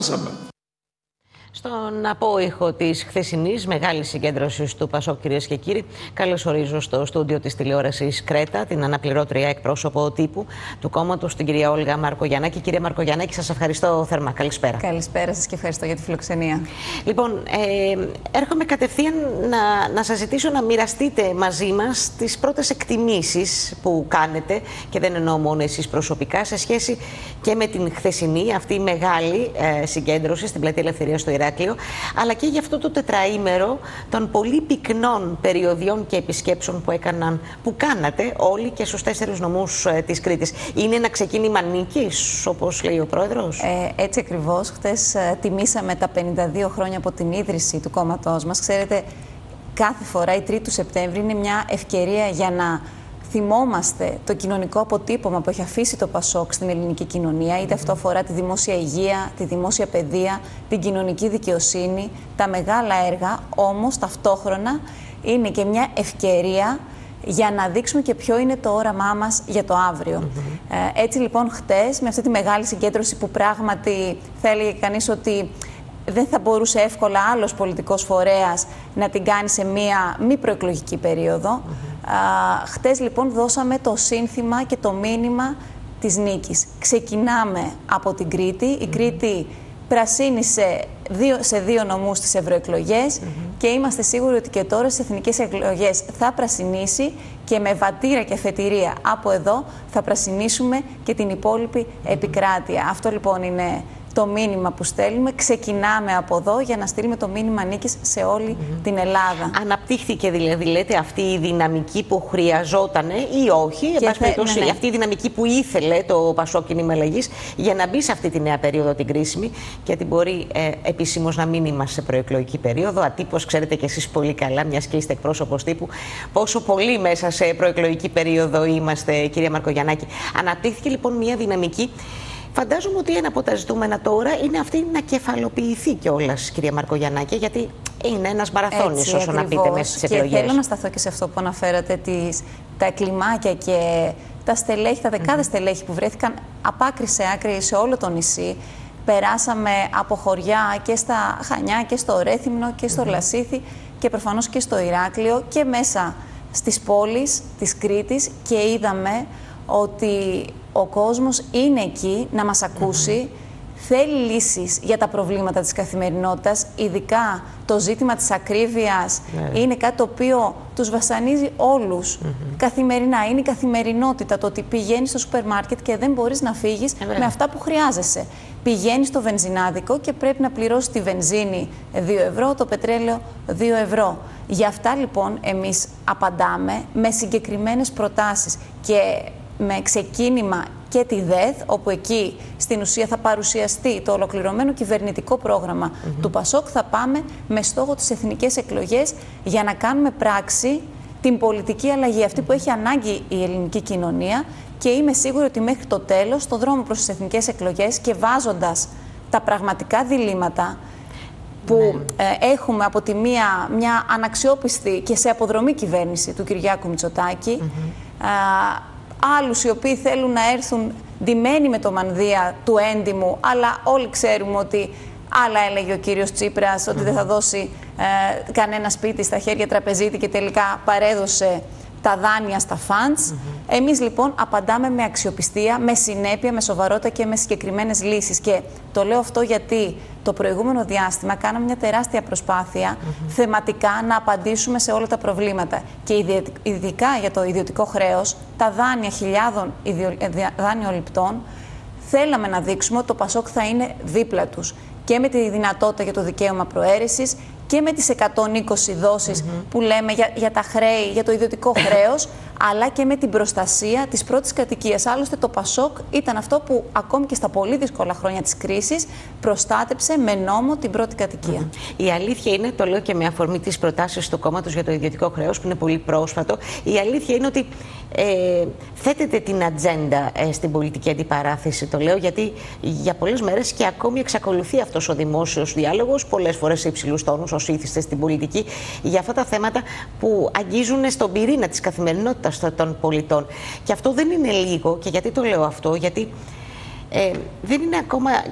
Στον απόϊχο της χθεσινής μεγάλης συγκέντρωσης του ΠΑΣΟΚ, κυρίες και κύριοι, καλωσορίζω στο στούντιο της τηλεόρασης Κρέτα την αναπληρώτρια εκπρόσωπο τύπου του κόμματος, την κυρία Όλγα Μαρκογιαννάκη. Κυρία Μαρκογιαννάκη, σας ευχαριστώ θερμά. Καλησπέρα. Καλησπέρα σας και ευχαριστώ για τη φιλοξενία. Λοιπόν, έρχομαι κατευθείαν να σας ζητήσω να μοιραστείτε μαζί μας τις πρώτες εκτιμήσεις που κάνετε, και δεν εννοώ μόνο εσείς προσωπικά, σε σχέση και με την χθεσινή αυτή μεγάλη συγκέντρωση στην Πλατεία Ελευθερίας στο Ηράκλειο, αλλά και για αυτό το τετραήμερο των πολύ πυκνών περιοδιών και επισκέψεων που κάνατε όλοι και στους 4 νομούς της Κρήτης. Είναι ένα ξεκίνημα νίκης, όπως λέει ο Πρόεδρος? Έτσι ακριβώς. Χτες τιμήσαμε τα 52 χρόνια από την ίδρυση του κόμματός μας. Ξέρετε, κάθε φορά η 3η του Σεπτέμβρη είναι μια ευκαιρία για να θυμόμαστε το κοινωνικό αποτύπωμα που έχει αφήσει το ΠΑΣΟΚ στην ελληνική κοινωνία, είτε αυτό αφορά τη δημόσια υγεία, τη δημόσια παιδεία, την κοινωνική δικαιοσύνη, τα μεγάλα έργα, όμως ταυτόχρονα είναι και μια ευκαιρία για να δείξουμε και ποιο είναι το όραμά μας για το αύριο. Έτσι λοιπόν χτες, με αυτή τη μεγάλη συγκέντρωση που πράγματι θα έλεγε κανείς ότι δεν θα μπορούσε εύκολα άλλος πολιτικός φορέας να την κάνει σε μία μη προεκλογική περίοδο. Χτες λοιπόν δώσαμε το σύνθημα και το μήνυμα της νίκης. Ξεκινάμε από την Κρήτη. Η Κρήτη πρασίνησε σε 2 νομούς στις ευρωεκλογές και είμαστε σίγουροι ότι και τώρα στις εθνικές εκλογές θα πρασινίσει, και με βατήρα και φετηρία από εδώ θα πρασινίσουμε και την υπόλοιπη επικράτεια. Αυτό λοιπόν είναι το μήνυμα που στέλνουμε. Ξεκινάμε από εδώ για να στείλουμε το μήνυμα νίκης σε όλη την Ελλάδα. Αναπτύχθηκε δηλαδή, λέτε, αυτή η δυναμική που χρειαζότανε ή όχι, εν πάση περιπτώσει, αυτή η δυναμική που ήθελε το ΠΑΣΟΚ Κίνημα Αλλαγής για να μπει σε αυτή τη νέα περίοδο, την κρίσιμη, γιατί μπορεί επισήμως να μην είμαστε σε προεκλογική περίοδο. Ατύπως, ξέρετε κι εσείς πολύ καλά, μιας και είστε εκπρόσωπος τύπου, πόσο πολύ μέσα σε προεκλογική περίοδο είμαστε, κυρία Μαρκογιαννάκη. Αναπτύχθηκε λοιπόν μια δυναμική. Φαντάζομαι ότι ένα από τα ζητούμενα τώρα είναι αυτή να κεφαλοποιηθεί κιόλας, κυρία Μαρκογιαννάκη, γιατί είναι ένας μαραθώνιος, όσο να πείτε, μέσα στις εκλογές. Και θέλω να σταθώ και σε αυτό που αναφέρατε, τα κλιμάκια και τα στελέχη, τα δεκάδες στελέχη που βρέθηκαν από άκρη σε άκρη σε όλο το νησί. Περάσαμε από χωριά και στα Χανιά και στο Ρέθυμνο και στο Λασίθι και προφανώς και στο Ηράκλειο και μέσα στις πόλεις της Κρήτης, και είδαμε ότι ο κόσμος είναι εκεί να μας ακούσει, θέλει λύσεις για τα προβλήματα της καθημερινότητας, ειδικά το ζήτημα της ακρίβειας είναι κάτι το οποίο τους βασανίζει όλους καθημερινά. Είναι η καθημερινότητα, το ότι πηγαίνεις στο σούπερ μάρκετ και δεν μπορείς να φύγεις με αυτά που χρειάζεσαι. Πηγαίνεις στο βενζινάδικο και πρέπει να πληρώσεις τη βενζίνη 2 ευρώ, το πετρέλαιο 2 ευρώ. Γι' αυτά λοιπόν εμείς απαντάμε με συγκεκριμένες προτάσεις και με ξεκίνημα και τη ΔΕΘ, όπου εκεί στην ουσία θα παρουσιαστεί το ολοκληρωμένο κυβερνητικό πρόγραμμα του ΠΑΣΟΚ. Θα πάμε με στόχο τις εθνικές εκλογές για να κάνουμε πράξη την πολιτική αλλαγή, αυτή που έχει ανάγκη η ελληνική κοινωνία, και είμαι σίγουρη ότι μέχρι το τέλος, στο δρόμο προς τις εθνικές εκλογές και βάζοντας τα πραγματικά διλήμματα που έχουμε από τη μία μια αναξιόπιστη και σε αποδρομή κυβέρνηση του Κυριάκου Μητσοτάκη, άλλους οι οποίοι θέλουν να έρθουν ντυμένοι με το μανδύα του έντιμου, αλλά όλοι ξέρουμε ότι άλλα έλεγε ο κύριος Τσίπρας, ότι δεν θα δώσει κανένα σπίτι στα χέρια τραπεζίτη, και τελικά παρέδωσε τα δάνεια στα funds. Εμείς λοιπόν απαντάμε με αξιοπιστία, με συνέπεια, με σοβαρότητα και με συγκεκριμένες λύσεις. Και το λέω αυτό γιατί το προηγούμενο διάστημα κάναμε μια τεράστια προσπάθεια θεματικά να απαντήσουμε σε όλα τα προβλήματα. Και ειδικά για το ιδιωτικό χρέος, τα δάνεια χιλιάδων δανειοληπτών, θέλαμε να δείξουμε ότι το ΠΑΣΟΚ θα είναι δίπλα τους, και με τη δυνατότητα για το δικαίωμα προαίρεσης και με τις 120 δόσεις που λέμε για τα χρέη, για το ιδιωτικό χρέος, αλλά και με την προστασία της πρώτης κατοικίας. Άλλωστε το ΠΑΣΟΚ ήταν αυτό που ακόμη και στα πολύ δύσκολα χρόνια της κρίσης προστάτεψε με νόμο την πρώτη κατοικία. Η αλήθεια είναι, το λέω και με αφορμή τις προτάσεις του κόμματος για το ιδιωτικό χρέος, που είναι πολύ πρόσφατο, η αλήθεια είναι ότι θέτεται την ατζέντα στην πολιτική αντιπαράθεση. Το λέω γιατί για πολλές μέρες και ακόμη εξακολουθεί αυτός ο δημόσιος διάλογος, πολλές φορές σε υψηλούς τόνους, όσοι ήθιστε στην πολιτική, για αυτά τα θέματα που αγγίζουν στον πυρήνα της καθημερινότητας των πολιτών. Και αυτό δεν είναι λίγο. Και γιατί το λέω αυτό? Γιατί δεν είναι ακόμα